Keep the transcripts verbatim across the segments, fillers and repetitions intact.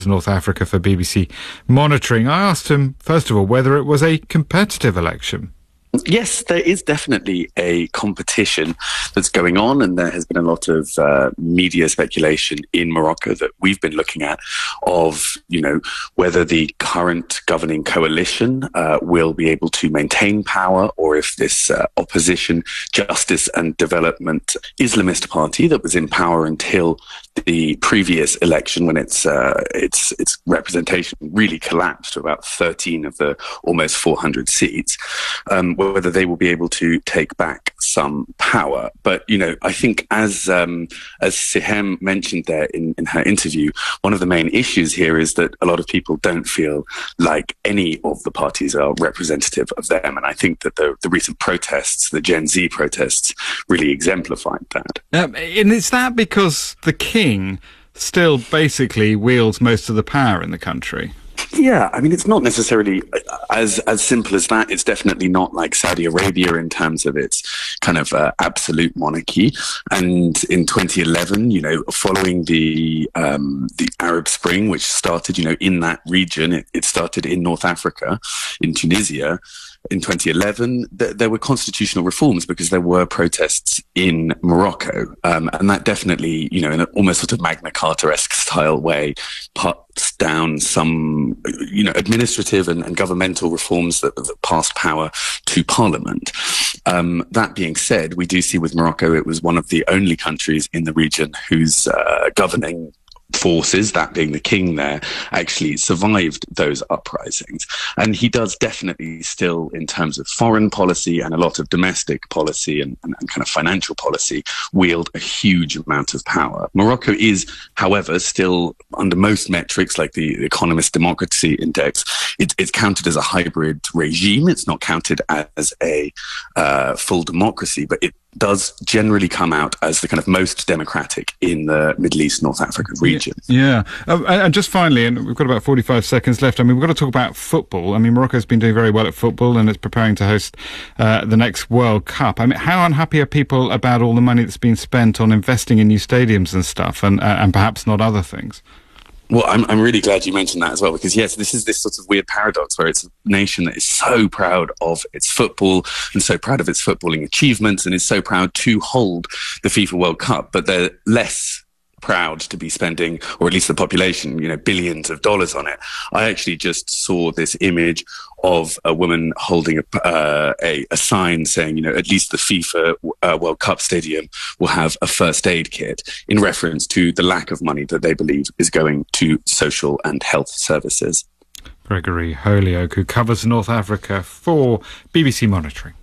North Africa for B B C Monitoring. I asked him, first of all, whether it was a competitive election. Yes, there is definitely a competition that's going on, and there has been a lot of uh, media speculation in Morocco that we've been looking at of, you know, whether the current governing coalition uh, will be able to maintain power, or if this uh, opposition Justice and Development Islamist party that was in power until the previous election, when its uh, its its representation really collapsed to about thirteen of the almost four hundred seats, um, whether they will be able to take back some power. But, you know, I think as um, as Sihem mentioned there in, in her interview, one of the main issues here is that a lot of people don't feel like any of the parties are representative of them. And I think that the, the recent protests, the Gen Z protests, really exemplified that. Um, and is that because the king still basically wields most of the power in the country? Yeah, I mean, it's not necessarily as as simple as that. It's definitely not like Saudi Arabia in terms of its kind of uh, absolute monarchy. And in twenty eleven, you know, following the um, the Arab Spring, which started, you know, in that region, it, it started in North Africa, in Tunisia. In twenty eleven, th- there were constitutional reforms because there were protests in Morocco. Um, and that definitely, you know, in an almost sort of Magna Carta-esque style way, puts down some, you know, administrative and, and governmental reforms that, that passed power to Parliament. Um, that being said, we do see with Morocco, it was one of the only countries in the region whose uh, governing forces, that being the king there, actually survived those uprisings. And he does definitely still, in terms of foreign policy and a lot of domestic policy and, and, and kind of financial policy, wield a huge amount of power. Morocco is, however, still under most metrics, like the Economist Democracy Index, it, it's counted as a hybrid regime. It's not counted as a uh, full democracy, but it does generally come out as the kind of most democratic in the Middle East, North Africa region. Yeah. Uh, and just finally, and we've got about forty-five seconds left, I mean, we've got to talk about football. I mean, Morocco's been doing very well at football, and it's preparing to host uh, the next World Cup. I mean, how unhappy are people about all the money that's been spent on investing in new stadiums and stuff, and, uh, and perhaps not other things? Well, I'm I'm really glad you mentioned that as well, because yes, this is this sort of weird paradox where it's a nation that is so proud of its football and so proud of its footballing achievements and is so proud to hold the FIFA World Cup, but they're less proud to be spending, or at least the population, you know, billions of dollars on it. I actually just saw this image of a woman holding a, uh, a, a sign saying, you know, at least the FIFA uh, World Cup stadium will have a first aid kit, in reference to the lack of money that they believe is going to social and health services. Gregory Holyoake, who covers North Africa for B B C Monitoring.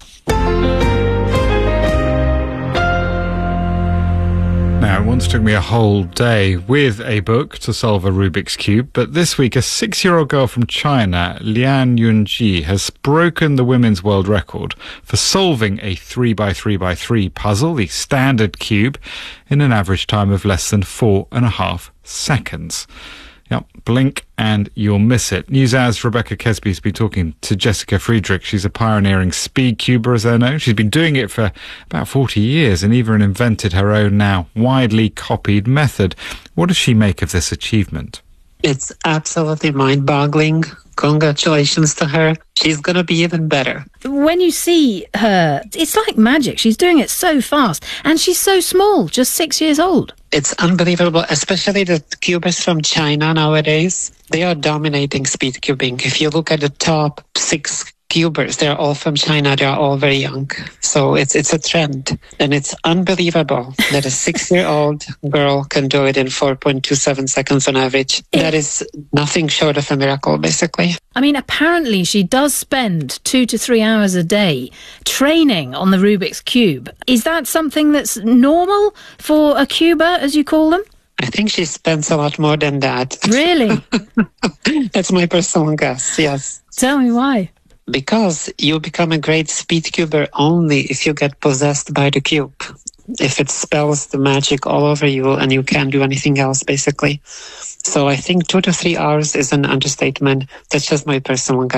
Now, it once took me a whole day with a book to solve a Rubik's Cube, but this week a six-year-old girl from China, Lian Yunji, has broken the women's world record for solving a three by three by three puzzle, the standard cube, in an average time of less than four and a half seconds. Yep, blink and you'll miss it. NewsHour's Rebecca Kesby has been talking to Jessica Friedrich. She's a pioneering speed cuber, as they're known. She's been doing it for about forty years and even invented her own now widely copied method. What does she make of this achievement? It's absolutely mind-boggling. Congratulations to her. She's going to be even better. When you see her, it's like magic. She's doing it so fast. And she's so small, just six years old. It's unbelievable, especially the cubers from China nowadays. They are dominating speed cubing. If you look at the top six cubers, they're all from China. They're all very young. So it's it's a trend. And it's unbelievable that a six-year-old girl can do it in four point two seven seconds on average. It, that is nothing short of a miracle, basically. I mean, apparently she does spend two to three hours a day training on the Rubik's Cube. Is that something that's normal for a cuber, as you call them? I think she spends a lot more than that. Really? That's my personal guess, yes. Tell me why. Because you become a great speed cuber only if you get possessed by the cube. If it spells the magic all over you and you can't do anything else, basically. So I think two to three hours is an understatement. That's just my personal guess.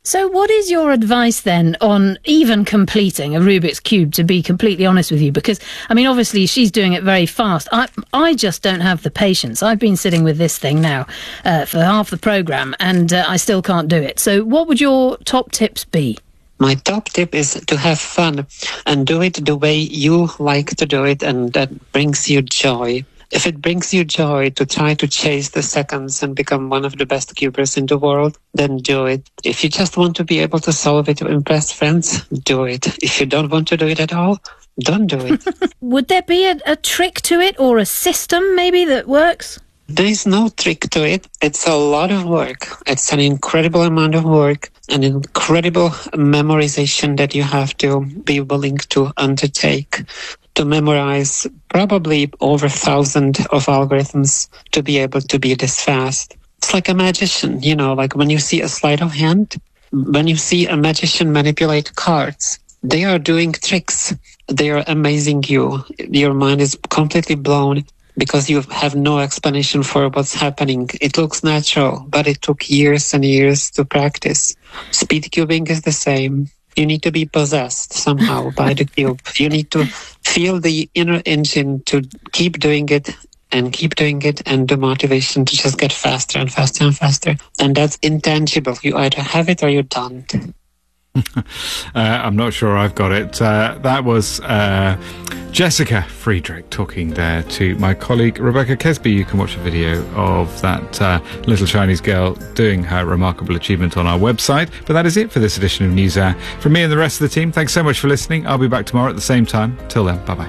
So what is your advice then on even completing a Rubik's Cube, to be completely honest with you? Because, I mean, obviously she's doing it very fast. I I just don't have the patience. I've been sitting with this thing now uh, for half the programme and uh, I still can't do it. So what would your top tips be? My top tip is to have fun and do it the way you like to do it and that brings you joy. If it brings you joy to try to chase the seconds and become one of the best cubers in the world, then do it. If you just want to be able to solve it to impress friends, do it. If you don't want to do it at all, don't do it. Would there be a, a trick to it or a system maybe that works? There is no trick to it. It's a lot of work. It's an incredible amount of work, an incredible memorization that you have to be willing to undertake, to memorize probably over a thousand of algorithms to be able to be this fast. It's like a magician, you know, like when you see a sleight of hand, when you see a magician manipulate cards, they are doing tricks. They are amazing you. Your mind is completely blown because you have no explanation for what's happening. It looks natural, but it took years and years to practice. Speed cubing is the same. You need to be possessed somehow by the cube. You need to feel the inner engine to keep doing it and keep doing it, and the motivation to just get faster and faster and faster. And that's intangible. You either have it or you don't. uh, I'm not sure I've got it. Uh, that was uh, Jessica Friedrich talking there to my colleague Rebecca Kesby. You can watch a video of that uh, little Chinese girl doing her remarkable achievement on our website. But that is it for this edition of NewsHour. From me and the rest of the team, thanks so much for listening. I'll be back tomorrow at the same time. Till then, bye-bye.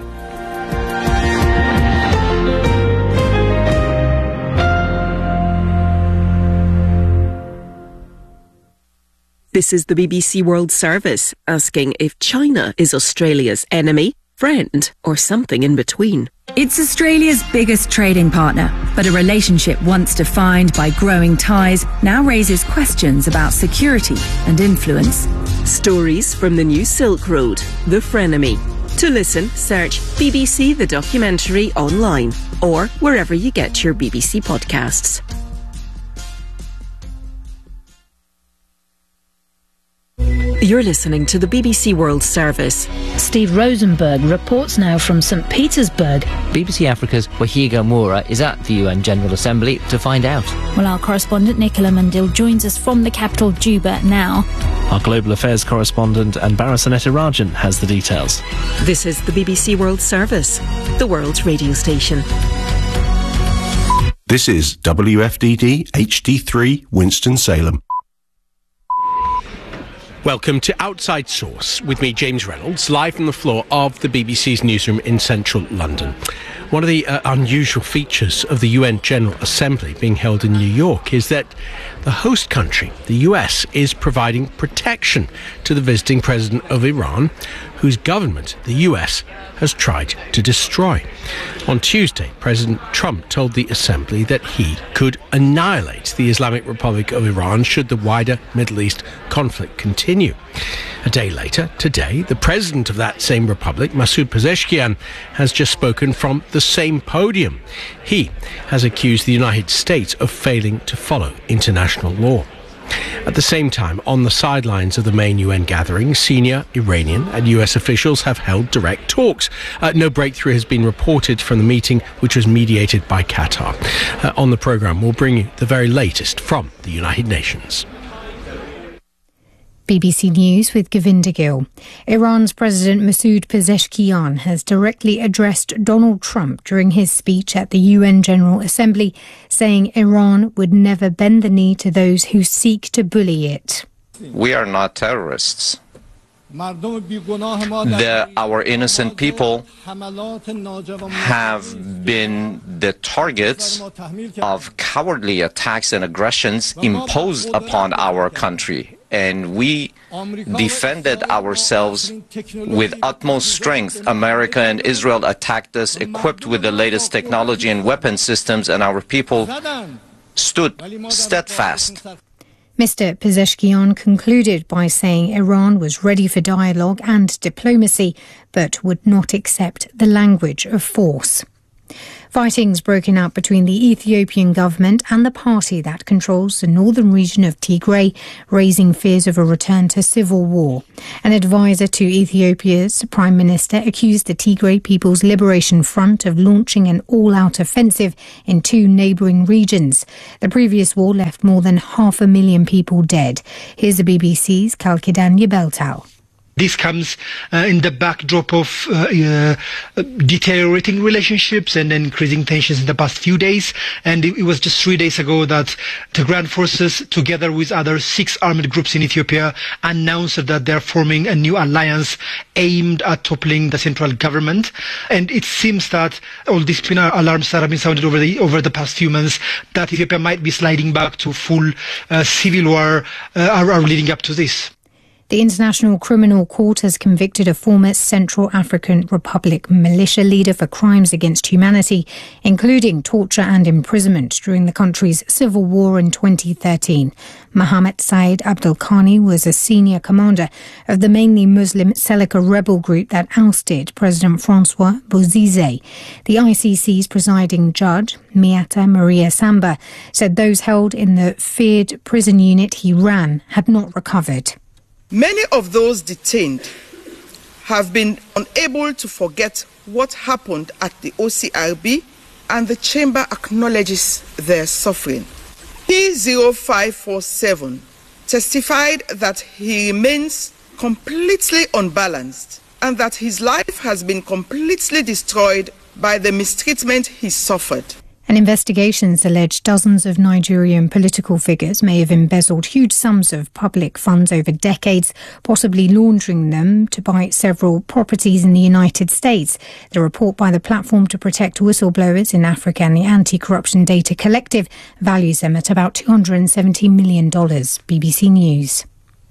This is the B B C World Service, asking if China is Australia's enemy, friend, or something in between. It's Australia's biggest trading partner, but a relationship once defined by growing ties now raises questions about security and influence. Stories from the new Silk Road, the frenemy. To listen, search B B C The Documentary online or wherever you get your B B C podcasts. You're listening to the B B C World Service. Steve Rosenberg reports now from St Petersburg. B B C Africa's Wahiga Moura is at the U N General Assembly to find out. Well, our correspondent Nicola Mundil joins us from the capital Juba now. Our global affairs correspondent Anbara Sanetarajan has the details. This is the B B C World Service, the world's radio station. This is W F D D H D three Winston-Salem. Welcome to Outside Source with me, James Reynolds, live from the floor of the B B C's newsroom in central London. One of the uh, unusual features of the U N General Assembly being held in New York is that the host country, the U S, is providing protection to the visiting president of Iran, whose government the U S has tried to destroy. On Tuesday, President Trump told the Assembly that he could annihilate the Islamic Republic of Iran should the wider Middle East conflict continue. A day later, today, the president of that same republic, Masoud Pezeshkian, has just spoken from the same podium. He has accused the United States of failing to follow international law. At the same time, on the sidelines of the main U N gathering, senior Iranian and U S officials have held direct talks. Uh, no breakthrough has been reported from the meeting, which was mediated by Qatar. Uh, on the programme, we'll bring you the very latest from the United Nations. B B C News with Govinda Gill. Iran's President Masoud Pezeshkian has directly addressed Donald Trump during his speech at the U N General Assembly, saying Iran would never bend the knee to those who seek to bully it. We are not terrorists. The, our innocent people have been the targets of cowardly attacks and aggressions imposed upon our country, and we defended ourselves with utmost strength. America and Israel attacked us equipped with the latest technology and weapon systems, and our people stood steadfast. Mister Pezeshkian concluded by saying Iran was ready for dialogue and diplomacy, but would not accept the language of force. Fighting's broken out between the Ethiopian government and the party that controls the northern region of Tigray, raising fears of a return to civil war. An advisor to Ethiopia's Prime Minister accused the Tigray People's Liberation Front of launching an all-out offensive in two neighbouring regions. The previous war left more than half a million people dead. Here's the B B C's Kalkidan Yebeltau. This comes uh, in the backdrop of uh, uh, deteriorating relationships and increasing tensions in the past few days. And it, it was just three days ago that the Grand Forces, together with other six armed groups in Ethiopia, announced that they're forming a new alliance aimed at toppling the central government. And it seems that all these alarms that have been sounded over the over the past few months, that Ethiopia might be sliding back to full uh, civil war, uh, are, are leading up to this. The International Criminal Court has convicted a former Central African Republic militia leader for crimes against humanity, including torture and imprisonment during the country's civil war in twenty thirteen. Mohamed Said Abdelkhani was a senior commander of the mainly Muslim Seleka rebel group that ousted President Francois Bozize. The I C C's presiding judge, Miata Maria Samba, said those held in the feared prison unit he ran had not recovered. Many of those detained have been unable to forget what happened at the O C R B, and the chamber acknowledges their suffering. P zero five four seven testified that he remains completely unbalanced and that his life has been completely destroyed by the mistreatment he suffered. An investigations allege dozens of Nigerian political figures may have embezzled huge sums of public funds over decades, possibly laundering them to buy several properties in the United States. The report by the Platform to Protect Whistleblowers in Africa and the Anti-Corruption Data Collective values them at about two hundred seventy million dollars. B B C News.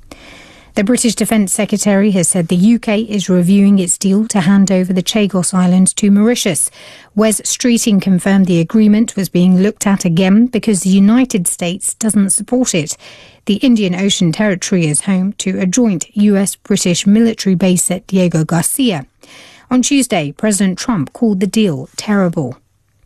The British Defence Secretary has said the U K is reviewing its deal to hand over the Chagos Islands to Mauritius. Wes Streeting confirmed the agreement was being looked at again because the United States doesn't support it. The Indian Ocean Territory is home to a joint U S-British military base at Diego Garcia. On Tuesday, President Trump called the deal terrible.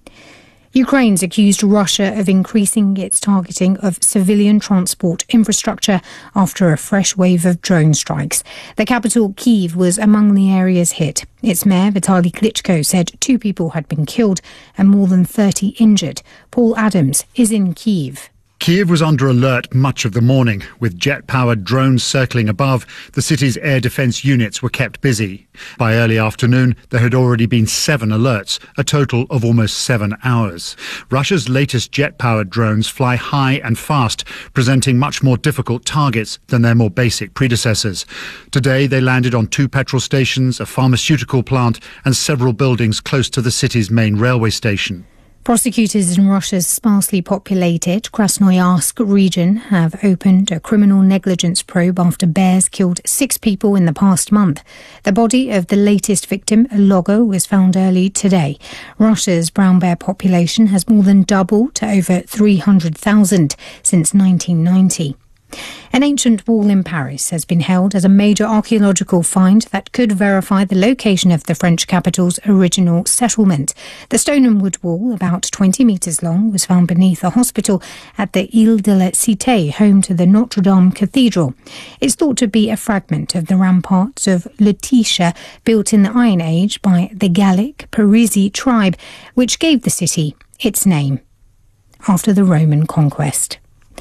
Ukraine's accused Russia of increasing its targeting of civilian transport infrastructure after a fresh wave of drone strikes. The capital, Kyiv, was among the areas hit. Its mayor, Vitaly Klitschko, said two people had been killed and more than thirty injured. Paul Adams is in Kyiv. Kyiv was under alert much of the morning. With jet-powered drones circling above, the city's air defence units were kept busy. By early afternoon, there had already been seven alerts, a total of almost seven hours. Russia's latest jet-powered drones fly high and fast, presenting much more difficult targets than their more basic predecessors. Today, they landed on two petrol stations, a pharmaceutical plant, and several buildings close to the city's main railway station. Prosecutors in Russia's sparsely populated Krasnoyarsk region have opened a criminal negligence probe after bears killed six people in the past month. The body of the latest victim, a logger, was found early today. Russia's brown bear population has more than doubled to over three hundred thousand since nineteen ninety. An ancient wall in Paris has been held as a major archaeological find that could verify the location of the French capital's original settlement. The stone and wood wall, about twenty metres long, was found beneath a hospital at the Ile de la Cité, home to the Notre Dame Cathedral. It's thought to be a fragment of the ramparts of Lutetia, built in the Iron Age by the Gallic Parisi tribe, which gave the city its name after the Roman conquest.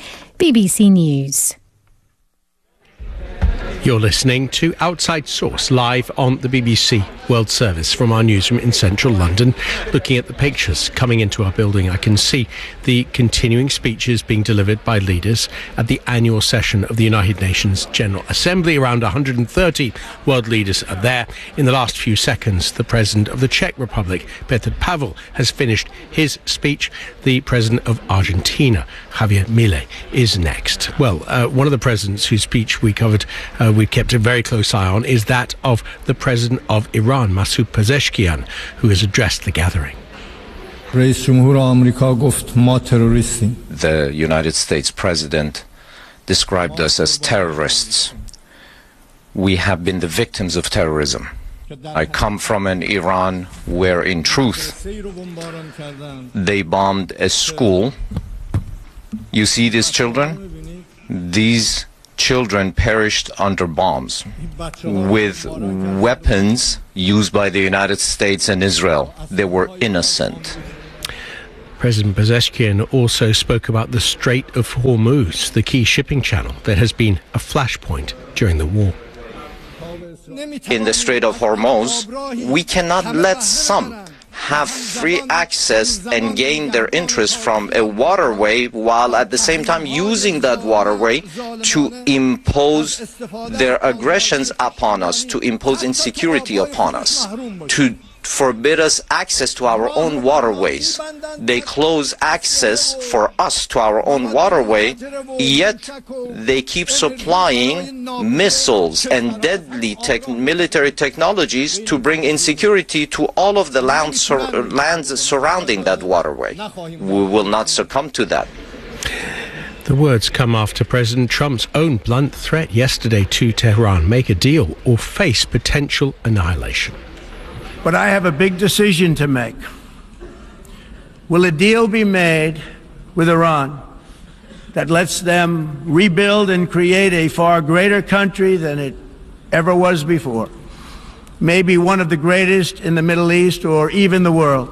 B B C News. You're listening to Outside Source live on the B B C World Service from our newsroom in central London. Looking at the pictures coming into our building, I can see the continuing speeches being delivered by leaders at the annual session of the United Nations General Assembly. Around one hundred thirty world leaders are there. In the last few seconds, the President of the Czech Republic, Petr Pavel, has finished his speech. The President of Argentina, Javier Milei, is next. Well, uh, one of the presidents whose speech we covered, uh, we kept a very close eye on, is that of the President of Iran, Masoud Pezeshkian, who has addressed the gathering. The United States President described us as terrorists. We have been the victims of terrorism. I come from an Iran where, in truth, they bombed a school. You see these children? These children perished under bombs with weapons used by the United States and Israel. They were innocent. President Pezeshkian also spoke about the Strait of Hormuz, the key shipping channel that has been a flashpoint during the war. In the Strait of Hormuz, we cannot let some have free access and gain their interest from a waterway while at the same time using that waterway to impose their aggressions upon us, to impose insecurity upon us, to forbid us access to our own waterways. They close access for us to our own waterway, yet they keep supplying missiles and deadly tech military technologies to bring insecurity to all of the land sur lands surrounding that waterway. We will not succumb to that. The words come after President Trump's own blunt threat yesterday to Tehran: make a deal or face potential annihilation. But I have a big decision to make. Will a deal be made with Iran that lets them rebuild and create a far greater country than it ever was before? Maybe one of the greatest in the Middle East or even the world?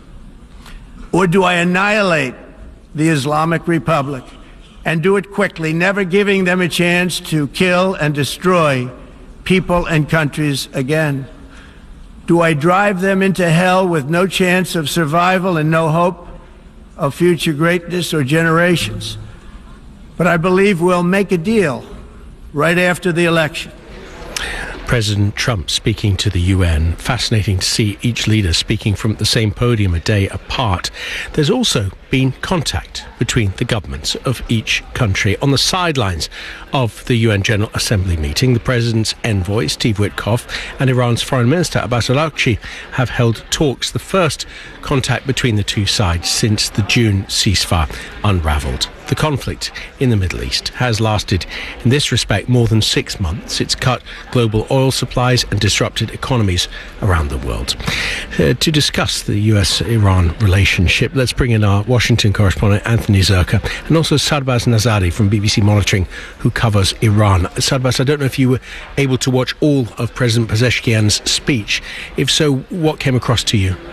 Or do I annihilate the Islamic Republic and do it quickly, never giving them a chance to kill and destroy people and countries again? Do I drive them into hell with no chance of survival and no hope of future greatness or generations? But I believe we'll make a deal right after the election. President Trump speaking to the U N. Fascinating to see each leader speaking from the same podium a day apart. There's also been contact between the governments of each country. On the sidelines of the U N General Assembly meeting, the President's envoy, Steve Witkoff, and Iran's Foreign Minister, Abbas Araghchi, have held talks, the first contact between the two sides since the June ceasefire unravelled. The conflict in the Middle East has lasted, in this respect, more than six months. It's cut global oil supplies and disrupted economies around the world. Uh, to discuss the U S Iran relationship, let's bring in our Washington correspondent, Anthony Zerka, and also Sarbaz Nazari from B B C Monitoring, who covers Iran. Sarbaz, I don't know if you were able to watch all of President Pezeshkian's speech. If so, what came across to you?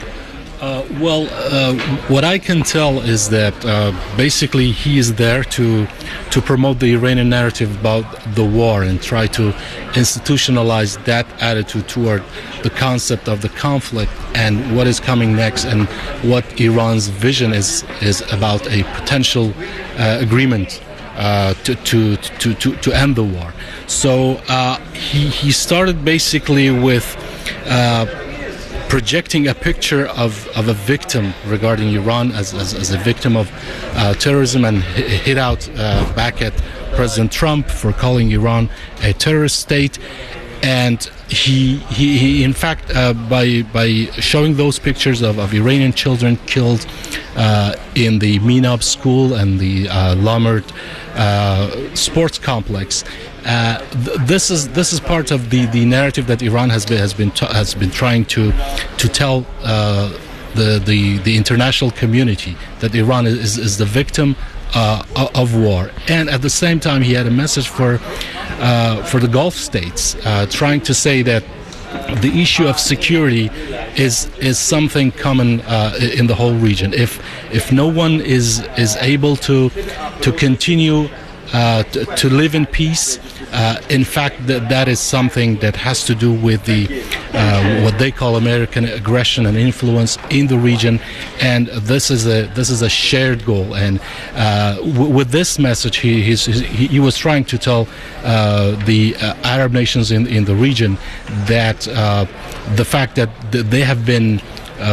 Uh, well, uh, what I can tell is that uh, basically he is there to to promote the Iranian narrative about the war and try to institutionalize that attitude toward the concept of the conflict and what is coming next and what Iran's vision is is about a potential uh, agreement uh, to, to to to to end the war. So uh, he he started basically with Uh, projecting a picture of, of a victim regarding Iran as, as, as a victim of uh, terrorism, and hit out uh, back at President Trump for calling Iran a terrorist state. And he, he, he in fact, uh, by by showing those pictures of, of Iranian children killed uh, in the Minab school and the uh, Lamert uh, sports complex, Uh, th this is this is part of the, the narrative that Iran has been has been has been trying to to tell uh, the the the international community that Iran is is the victim uh, of war. And at the same time, he had a message for uh, for the Gulf states, uh, trying to say that the issue of security is is something common uh, in the whole region. If if no one is is able to to continue Uh, to, to live in peace. Uh, in fact, that that is something that has to do with the uh, what they call American aggression and influence in the region, and this is a this is a shared goal. And uh, w with this message, he he's, he he was trying to tell uh, the uh, Arab nations in in the region that uh, the fact that they have been Uh,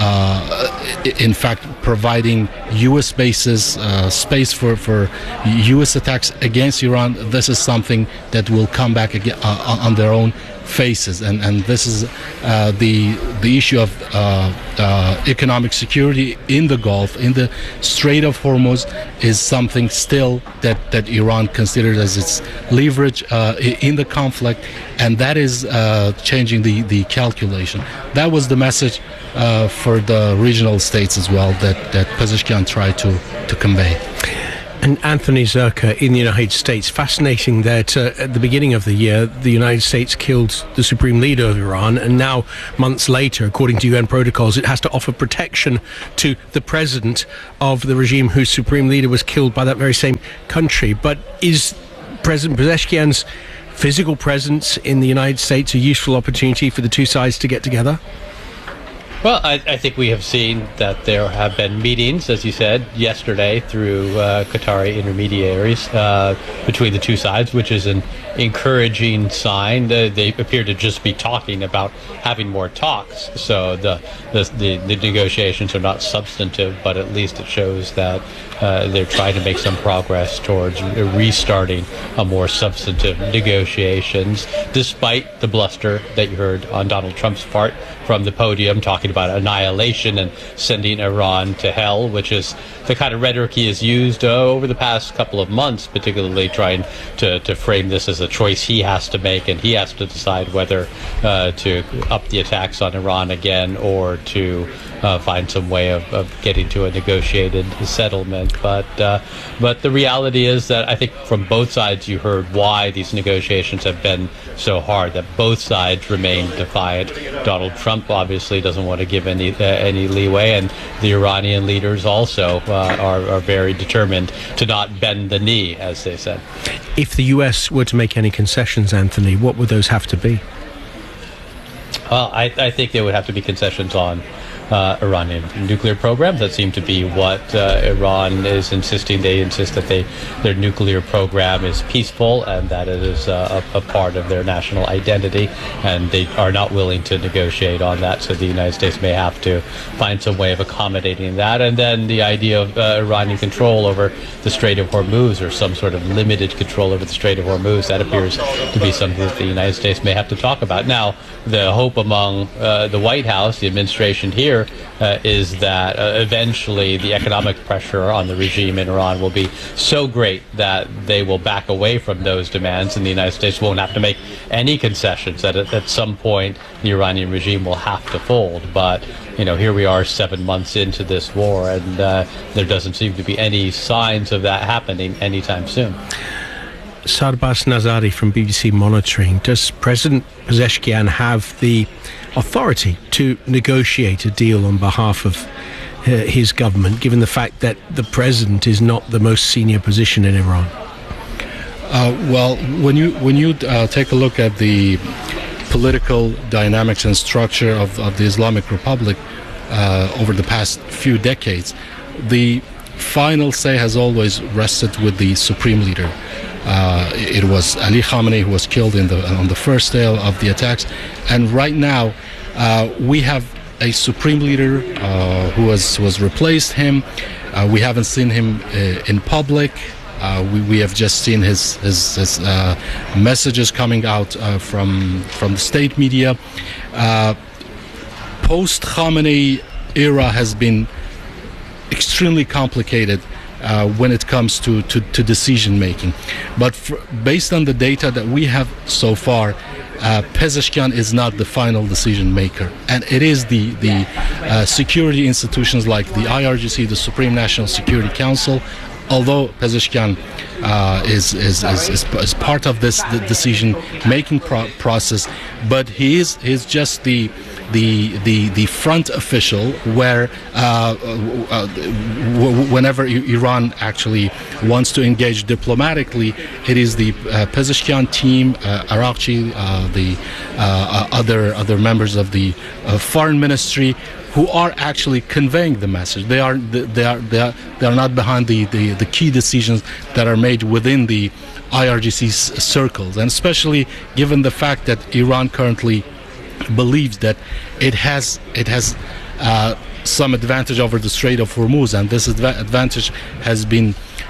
uh, in fact, providing U S bases, uh, space for, for U S attacks against Iran, this is something that will come back again, uh, on their own faces, and and this is uh, the the issue of uh, uh, economic security in the Gulf, in the Strait of Hormuz, is something still that that Iran considers as its leverage uh, in the conflict, and that is uh, changing the the calculation. That was the message uh, for the regional states as well that that Pezeshkian tried to to convey. And Anthony Zerka in the United States, fascinating that uh, at the beginning of the year, the United States killed the supreme leader of Iran, and now, months later, according to U N protocols, it has to offer protection to the president of the regime whose supreme leader was killed by that very same country. But is President Pezeshkian's physical presence in the United States a useful opportunity for the two sides to get together? Well, I, I think we have seen that there have been meetings, as you said, yesterday through uh, Qatari intermediaries uh, between the two sides, which is an encouraging sign. Uh, they appear to just be talking about having more talks. So the, the, the, the negotiations are not substantive, but at least it shows that uh, they're trying to make some progress towards restarting a more substantive negotiations, despite the bluster that you heard on Donald Trump's part from the podium, talking about annihilation and sending Iran to hell, which is the kind of rhetoric he has used uh, over the past couple of months, particularly trying to, to frame this as a choice he has to make, and he has to decide whether uh, to up the attacks on Iran again or to uh, find some way of, of getting to a negotiated settlement. But uh, but the reality is that I think from both sides you heard why these negotiations have been so hard, that both sides remain defiant. Donald Trump obviously doesn't want to give any uh, any leeway, and the Iranian leaders also uh, are, are very determined to not bend the knee, as they said. If the U S were to make any concessions, Anthony, what would those have to be? Well, I, I think there would have to be concessions on Uh, Iranian nuclear programs. That seem to be what uh, Iran is insisting. They insist that they their nuclear program is peaceful and that it is uh, a, a part of their national identity, and they are not willing to negotiate on that. So the United States may have to find some way of accommodating that. And then the idea of uh, Iranian control over the Strait of Hormuz, or some sort of limited control over the Strait of Hormuz, that appears to be something that the United States may have to talk about. Now, the hope among uh, the White House, the administration here, Uh, is that uh, eventually the economic pressure on the regime in Iran will be so great that they will back away from those demands, and the United States won't have to make any concessions. That at, at some point the Iranian regime will have to fold. But you know, here we are seven months into this war, and uh, there doesn't seem to be any signs of that happening anytime soon. Sarbas Nazari from B B C Monitoring. Does President Pezeshkian have the authority to negotiate a deal on behalf of uh, his government, given the fact that the president is not the most senior position in Iran? Uh, well, when you when you uh, take a look at the political dynamics and structure of, of the Islamic Republic uh, over the past few decades, the final say has always rested with the supreme leader. Uh, it was Ali Khamenei who was killed in the, on the first day of the attacks, and right now uh, we have a supreme leader uh, who has was replaced him. Uh, we haven't seen him uh, in public. Uh, we, we have just seen his his, his uh, messages coming out uh, from from the state media. Uh, Post Khamenei era has been extremely complicated Uh, when it comes to, to, to decision making. But for, based on the data that we have so far, uh, Pezeshkian is not the final decision maker. And it is the, the uh, security institutions like the I R G C, the Supreme National Security Council, although Pezeshkian uh, is, is, is, is, is part of this decision making pro process, but he is, he is just the the the the front official, where uh, uh, w whenever Iran actually wants to engage diplomatically, it is the uh, Pezeshkian team, uh, Arakchi, uh, the uh, other other members of the uh, foreign ministry, who are actually conveying the message. They are they are they are, they are not behind the, the the key decisions that are made within the I R G C's circles, and especially given the fact that Iran currently believes that it has it has uh, some advantage over the Strait of Hormuz, and this adva advantage has been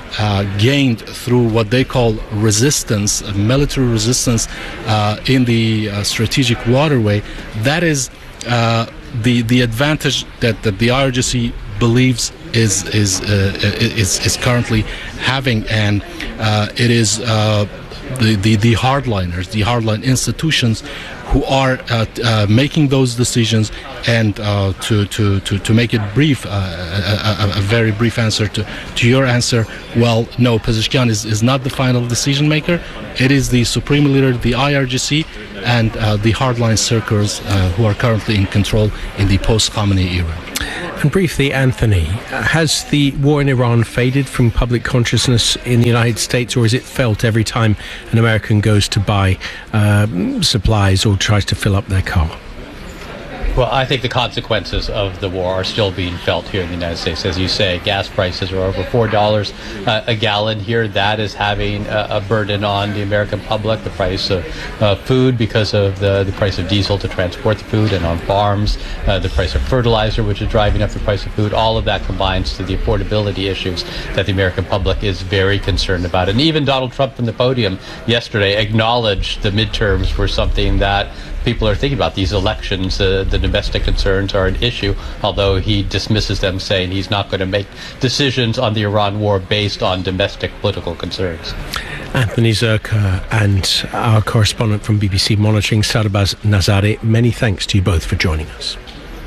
uh, gained through what they call resistance, uh, military resistance uh, in the uh, strategic waterway, that is uh, the the advantage that, that the I R G C believes is is uh, is, is currently having, and uh, it is uh, the, the the hardliners, the hardline institutions, who are uh, uh, making those decisions. And uh, to, to, to, to make it brief, uh, a, a, a very brief answer to, to your answer, well, no, Pezeshkian is, is not the final decision maker. It is the supreme leader, the I R G C, and uh, the hardline circles uh, who are currently in control in the post-Khamenei era. And briefly, Anthony, has the war in Iran faded from public consciousness in the United States, or is it felt every time an American goes to buy uh, supplies or tries to fill up their car? Well, I think the consequences of the war are still being felt here in the United States. As you say, gas prices are over four dollars uh, a gallon here. That is having a, a burden on the American public. The price of uh, food, because of the, the price of diesel to transport the food, and on farms, uh, the price of fertilizer, which is driving up the price of food. All of that combines to the affordability issues that the American public is very concerned about. And even Donald Trump from the podium yesterday acknowledged the midterms were something that people are thinking about. These elections, uh, the domestic concerns are an issue, although he dismisses them, saying he's not going to make decisions on the Iran war based on domestic political concerns. Anthony Zurcher and our correspondent from B B C Monitoring, Sarbaz Nazari, many thanks to you both for joining us.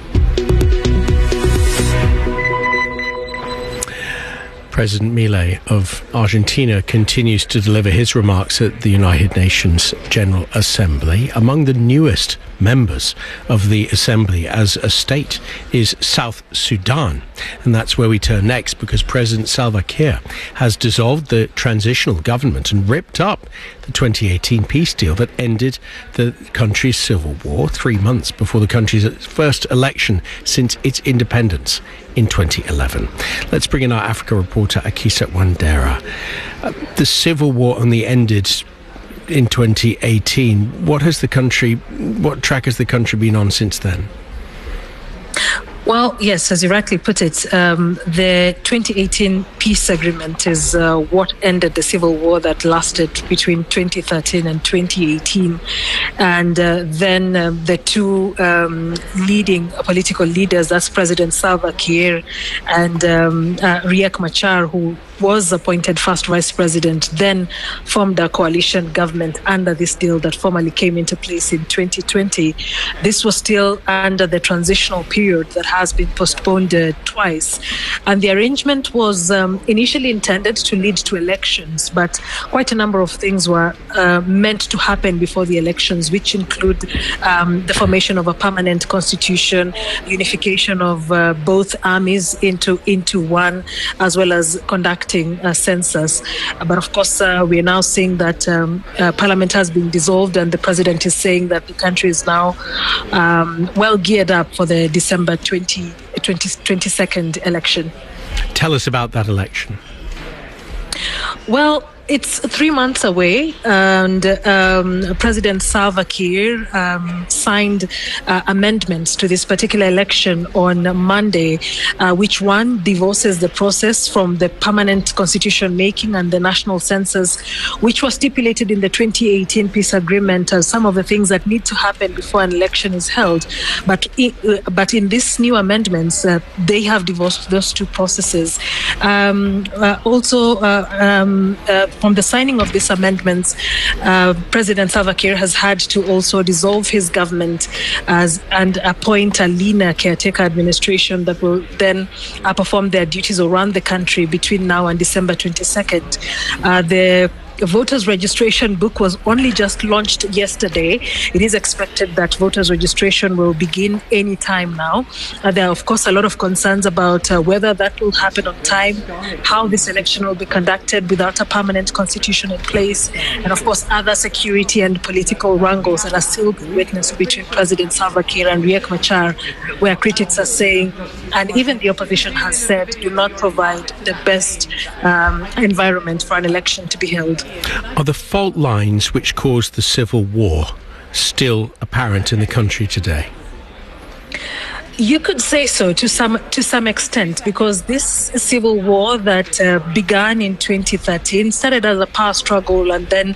President Milei of Argentina continues to deliver his remarks at the United Nations General Assembly. Among the newest members of the Assembly as a state is South Sudan. And that's where we turn next, because President Salva Kiir has dissolved the transitional government and ripped up the twenty eighteen peace deal that ended the country's civil war three months before the country's first election since its independence in twenty eleven. Let's bring in our Africa reporter, Akisa Wandera. Uh, the civil war only ended in twenty eighteen. What has the country, what track has the country been on since then? Well, yes, as you rightly put it, um, the twenty eighteen peace agreement is uh, what ended the civil war that lasted between twenty thirteen and twenty eighteen. And uh, then uh, the two um, leading political leaders, that's President Salva Kiir and um, uh, Riek Machar, who was appointed first vice president, then formed a coalition government under this deal that formally came into place in twenty twenty. This was still under the transitional period that has been postponed uh, twice. And the arrangement was um, initially intended to lead to elections, but quite a number of things were uh, meant to happen before the elections, which include um, the formation of a permanent constitution, unification of uh, both armies into, into one, as well as conducting a census. But of course, uh, we are now seeing that um, uh, Parliament has been dissolved, and the President is saying that the country is now um, well geared up for the December twentieth, twenty-second election. Tell us about that election. Well, it's three months away, and um, President Salva Kiir um, signed uh, amendments to this particular election on Monday, uh, which one divorces the process from the permanent constitution making and the national census, which was stipulated in the twenty eighteen peace agreement as some of the things that need to happen before an election is held. But in, uh, but in these new amendments, uh, they have divorced those two processes. Um, uh, also, uh, um, uh, from the signing of these amendments, uh, President Salva Kiir has had to also dissolve his government as and appoint a leaner caretaker administration that will then uh, perform their duties around the country between now and December twenty-second. Uh, the The voters registration book was only just launched yesterday. It is expected that voters registration will begin any time now. Uh, there are, of course, a lot of concerns about uh, whether that will happen on time, how this election will be conducted without a permanent constitution in place, and, of course, other security and political wrangles that are still being witnessed between President Salva Kiir and Riek Machar, where critics are saying, and even the opposition has said, do not provide the best um, environment for an election to be held. Are the fault lines which caused the civil war still apparent in the country today? You could say so to some to some extent, because this civil war that uh, began in twenty thirteen started as a power struggle and then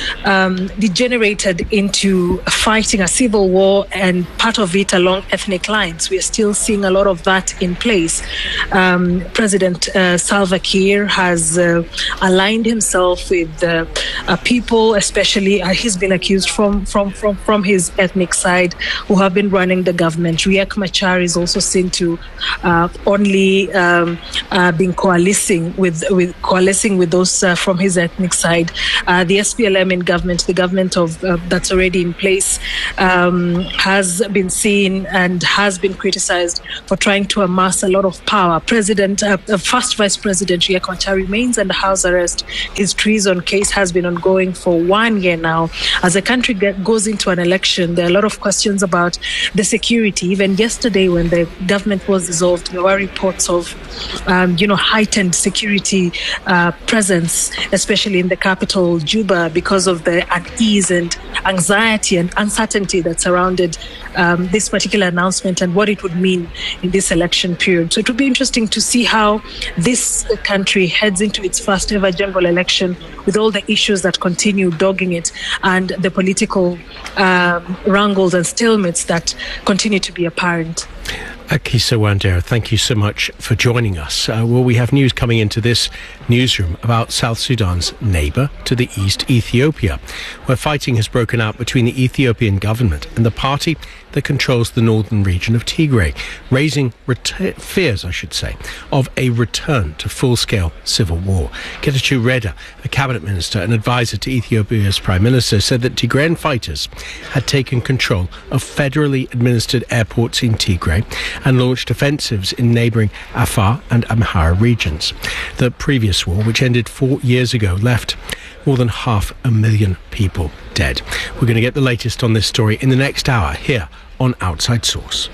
um, degenerated into fighting a civil war, and part of it along ethnic lines. We are still seeing a lot of that in place. Um, President uh, Salva Kiir has uh, aligned himself with uh, uh, people, especially uh, he's been accused from, from, from, from his ethnic side, who have been running the government. Riek Machar is also seen to uh, only um, uh, being coalescing with, with coalescing with those uh, from his ethnic side. Uh, the S P L M in government, the government of uh, that's already in place, um, has been seen and has been criticized for trying to amass a lot of power. President, uh, uh, first Vice President Riek Machar remains under house arrest. His treason case has been ongoing for one year now. As the country get, goes into an election, there are a lot of questions about the security. Even yesterday, when the government was dissolved, there were reports of, um, you know, heightened security uh, presence, especially in the capital, Juba, because of the unease and anxiety and uncertainty that surrounded um, this particular announcement and what it would mean in this election period. So it would be interesting to see how this country heads into its first ever general election with all the issues that continue dogging it and the political um, wrangles and stalemates that continue to be apparent. Akisa Wandera, thank you so much for joining us. Uh, well, we have news coming into this newsroom about South Sudan's neighbour to the east, Ethiopia, where fighting has broken out between the Ethiopian government and the party that controls the northern region of Tigray, raising ret- fears, I should say, of a return to full-scale civil war. Getachew Reda, a cabinet minister and advisor to Ethiopia's prime minister, said that Tigrayan fighters had taken control of federally administered airports in Tigray and launched offensives in neighbouring Afar and Amhara regions. The previous war, which ended four years ago, left more than half a million people dead. We're going to get the latest on this story in the next hour here on Outside Source.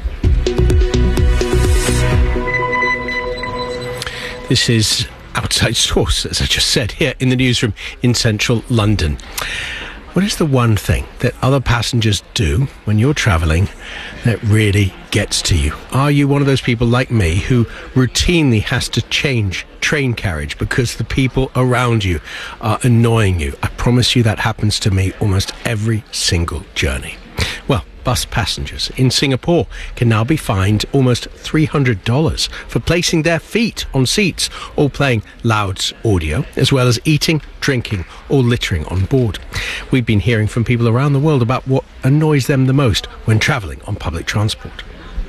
This is Outside Source, as I just said, here in the newsroom in central London. What is the one thing that other passengers do when you're travelling that really gets to you? Are you one of those people like me who routinely has to change train carriage because the people around you are annoying you? I promise you that happens to me almost every single journey. Well, bus passengers in Singapore can now be fined almost three hundred dollars for placing their feet on seats or playing loud audio, as well as eating, drinking or littering on board. We've been hearing from people around the world about what annoys them the most when travelling on public transport.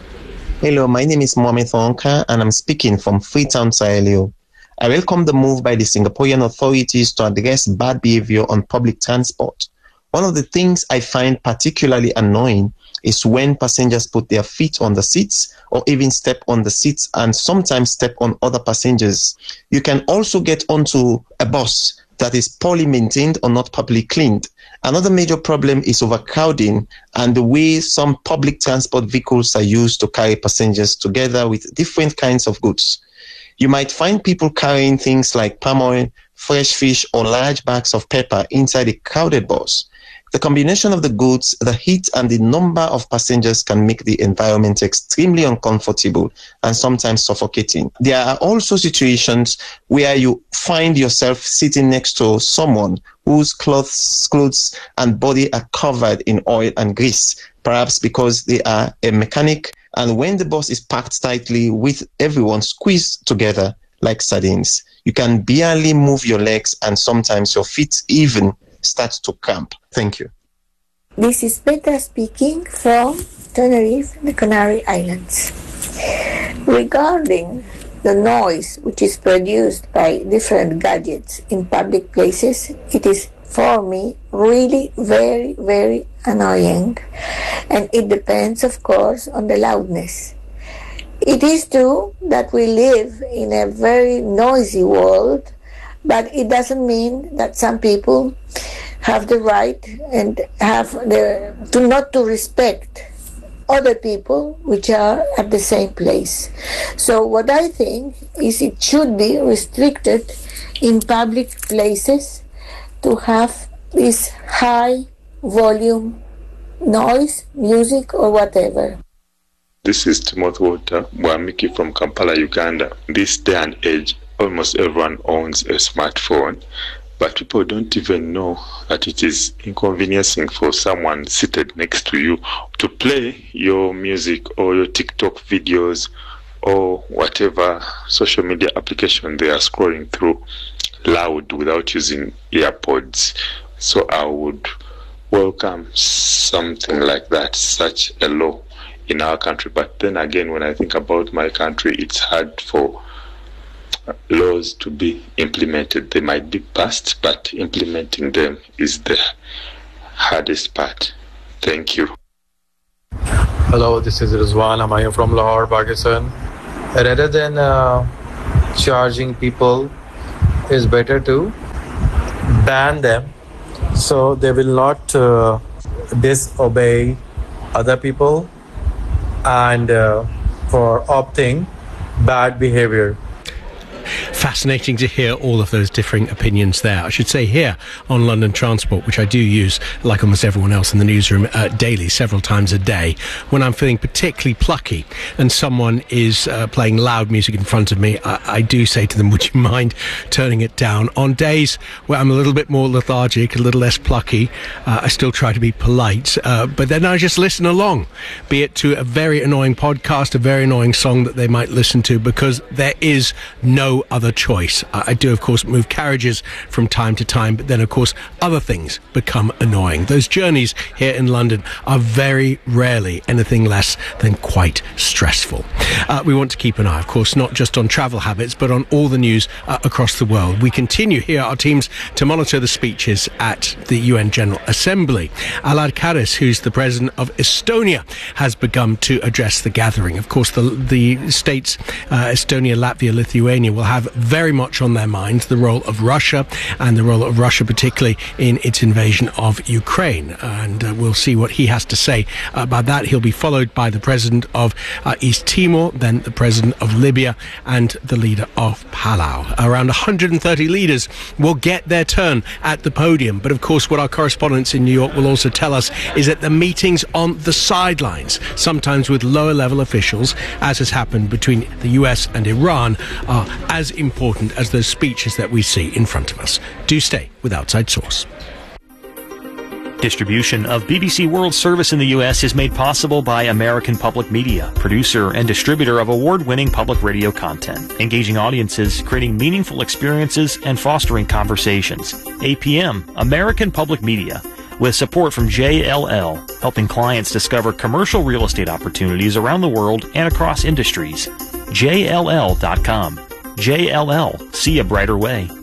Hello, my name is Mohamed Onka and I'm speaking from Freetown, Sierra Leone. I welcome the move by the Singaporean authorities to address bad behavior on public transport. One of the things I find particularly annoying is when passengers put their feet on the seats or even step on the seats and sometimes step on other passengers. You can also get onto a bus that is poorly maintained or not properly cleaned. Another major problem is overcrowding and the way some public transport vehicles are used to carry passengers together with different kinds of goods. You might find people carrying things like palm oil, fresh fish, or large bags of pepper inside a crowded bus. The combination of the goods, the heat, and the number of passengers can make the environment extremely uncomfortable and sometimes suffocating. There are also situations where you find yourself sitting next to someone whose clothes, clothes and body are covered in oil and grease, perhaps because they are a mechanic, and when the bus is packed tightly with everyone squeezed together like sardines, you can barely move your legs and sometimes your feet even start to cramp. Thank you. This is Petra speaking from Tenerife, the Canary Islands. Regarding the noise which is produced by different gadgets in public places, it is for me really very, very annoying. And it depends, of course, on the loudness. It is true that we live in a very noisy world, but it doesn't mean that some people have the right and have the to not to respect other people which are at the same place. So what I think is it should be restricted in public places to have this high volume noise, music or whatever. This is Timothy Walter Mwamiki from Kampala, Uganda. This day and age, almost everyone owns a smartphone, but people don't even know that it is inconveniencing for someone seated next to you to play your music or your TikTok videos or whatever social media application they are scrolling through loud without using earpods. So I would welcome something like that, such a law in our country. But then again, when I think about my country, it's hard for laws to be implemented. They might be passed, but implementing them is the hardest part. Thank you. Hello, this is Rizwan. I'm here from Lahore, Pakistan. Rather than uh, charging people, it's better to ban them so they will not uh, disobey other people and uh, for opting bad behavior. Fascinating to hear all of those differing opinions there. I should say here on London Transport, which I do use, like almost everyone else in the newsroom, uh, daily, several times a day, when I'm feeling particularly plucky and someone is uh, playing loud music in front of me, I, I do say to them, would you mind turning it down? On days where I'm a little bit more lethargic, a little less plucky, uh, I still try to be polite, uh, but then I just listen along, be it to a very annoying podcast, a very annoying song that they might listen to, because there is no other choice. I do, of course, move carriages from time to time, but then, of course, other things become annoying. Those journeys here in London are very rarely anything less than quite stressful. Uh, we want to keep an eye, of course, not just on travel habits, but on all the news uh, across the world. We continue here, our teams, to monitor the speeches at the U N General Assembly. Alad Karis, who's the president of Estonia, has begun to address the gathering. Of course, the, the states, uh, Estonia, Latvia, Lithuania, will have very much on their minds the role of Russia and the role of Russia particularly in its invasion of Ukraine, and uh, we'll see what he has to say about that. He'll be followed by the president of uh, East Timor, then the president of Libya and the leader of Palau. Around one hundred thirty leaders will get their turn at the podium, but of course what our correspondents in New York will also tell us is that the meetings on the sidelines, sometimes with lower level officials, as has happened between the U S and Iran, are as important as those speeches that we see in front of us. Do stay with Outside Source. Distribution of B B C World Service in the U S is made possible by American Public Media, producer and distributor of award-winning public radio content, engaging audiences, creating meaningful experiences, and fostering conversations. A P M, American Public Media, with support from J L L, helping clients discover commercial real estate opportunities around the world and across industries. J L L dot com. J L L, see a brighter way.